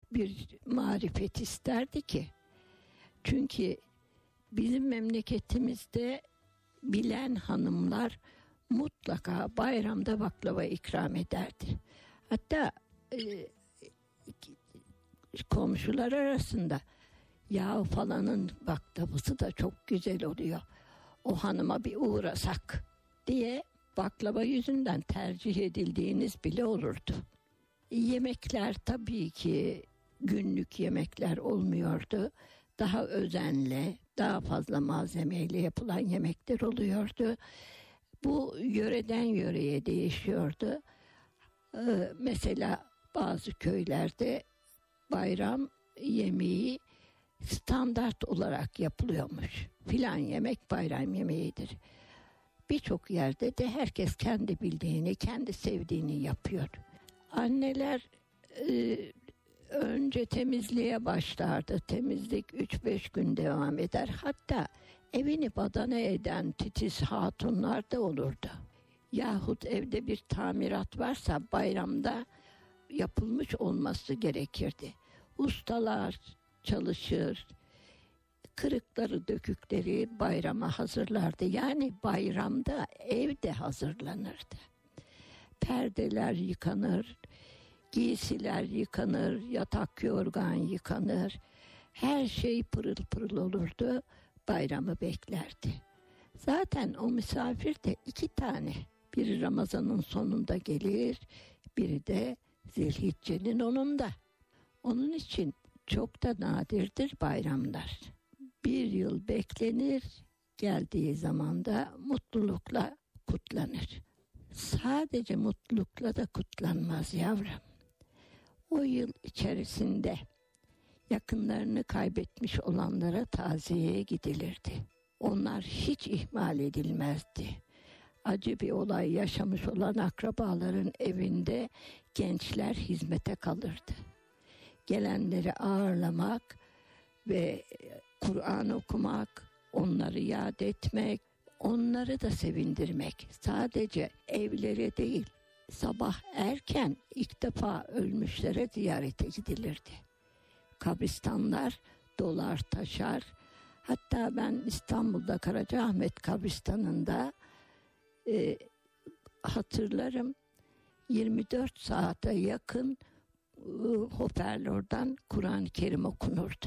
bir marifet isterdi ki. Çünkü bizim memleketimizde bilen hanımlar mutlaka bayramda baklava ikram ederdi. Hatta komşular arasında ya falanın baklavası da çok güzel oluyor, o hanıma bir uğrasak diye baklava yüzünden tercih edildiğiniz bile olurdu. Yemekler tabii ki günlük yemekler olmuyordu. Daha özenle, daha fazla malzemeyle yapılan yemekler oluyordu. Bu yöreden yöreye değişiyordu. Mesela bazı köylerde bayram yemeği standart olarak yapılıyormuş. Filan yemek bayram yemeğidir. Birçok yerde de herkes kendi bildiğini, kendi sevdiğini yapıyor. Anneler önce temizliğe başlardı. Temizlik 3-5 gün devam eder. Hatta evini badana eden titiz hatunlar da olurdu. Yahut evde bir tamirat varsa bayramda yapılmış olması gerekirdi. Ustalar çalışır, kırıkları dökükleri bayrama hazırlardı. Yani bayramda evde hazırlanırdı. Perdeler yıkanır, giysiler yıkanır, yatak yorgan yıkanır. Her şey pırıl pırıl olurdu, bayramı beklerdi. Zaten o misafir de 2 tane. Biri Ramazan'ın sonunda gelir, biri de Zilhicce'nin onunda. Onun için çok da nadirdir bayramlar. Bir yıl beklenir, geldiği zaman da mutlulukla kutlanır. Sadece mutlulukla da kutlanmaz yavrum. O yıl içerisinde yakınlarını kaybetmiş olanlara taziyeye gidilirdi. Onlar hiç ihmal edilmezdi. Acı bir olay yaşamış olan akrabaların evinde gençler hizmete kalırdı. Gelenleri ağırlamak ve Kur'an okumak, onları yad etmek, onları da sevindirmek. Sadece evlere değil, sabah erken ilk defa ölmüşlere ziyarete gidilirdi. Kabristanlar dolar taşar. Hatta ben İstanbul'da Karacaahmet kabristanında hatırlarım, 24 saate yakın hoparlörden Kur'an-ı Kerim okunurdu.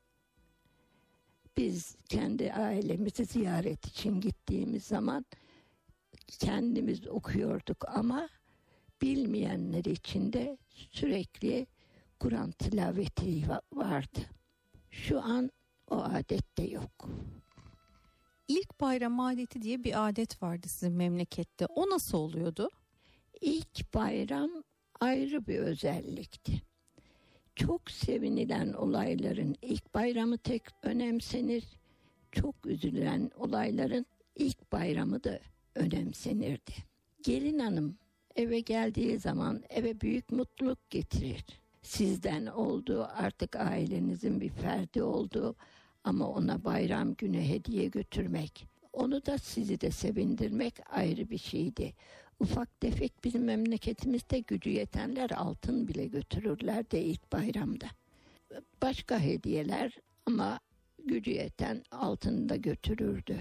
Biz kendi ailemizi ziyaret için gittiğimiz zaman kendimiz okuyorduk ama bilmeyenler için de sürekli Kur'an tilaveti vardı. Şu an o adet de yok. İlk bayram adeti diye bir adet vardı sizin memlekette. O nasıl oluyordu? İlk bayram ayrı bir özellikti. Çok sevinilen olayların ilk bayramı tek önemsenir. Çok üzülen olayların ilk bayramı da önemsenirdi. Gelin hanım eve geldiği zaman eve büyük mutluluk getirir. Sizden olduğu, artık ailenizin bir ferdi olduğu, ama ona bayram günü hediye götürmek, onu da sizi de sevindirmek ayrı bir şeydi. Ufak tefek bizim memleketimizde gücü yetenler altın bile götürürler de ilk bayramda. Başka hediyeler ama gücü yeten altını da götürürdü.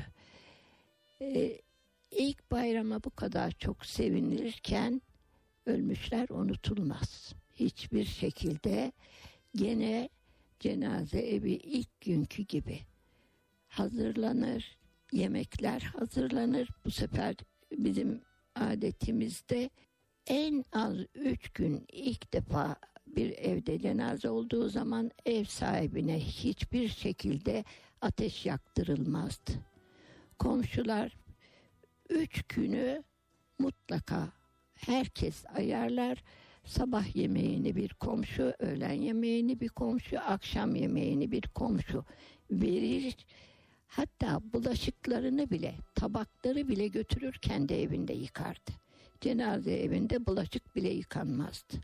İlk bayrama bu kadar çok sevinilirken ölmüşler unutulmaz. Hiçbir şekilde gene cenaze evi ilk günkü gibi hazırlanır, yemekler hazırlanır. Bu sefer bizim adetimizde en az 3 gün ilk defa bir evde cenaze olduğu zaman ev sahibine hiçbir şekilde ateş yaktırılmazdı. Komşular 3 günü mutlaka herkes ayarlar. Sabah yemeğini bir komşu, öğlen yemeğini bir komşu, akşam yemeğini bir komşu verir. Hatta bulaşıklarını bile, tabakları bile götürür kendi evinde yıkardı. Cenaze evinde bulaşık bile yıkanmazdı.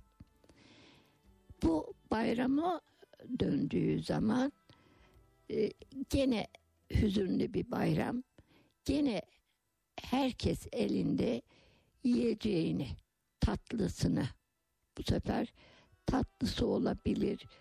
Bu bayrama döndüğü zaman gene hüzünlü bir bayram. Gene herkes elinde yiyeceğini, tatlısını, bu sefer tatlısı olabilir,